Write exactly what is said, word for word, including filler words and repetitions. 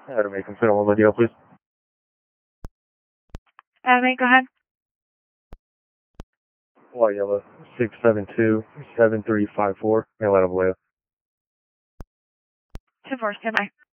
How to make them fit on the deal, please. Uh, mate, go ahead. White yellow, six seven two, seven three five four. Mail out of Vallejo. ten four, stand by.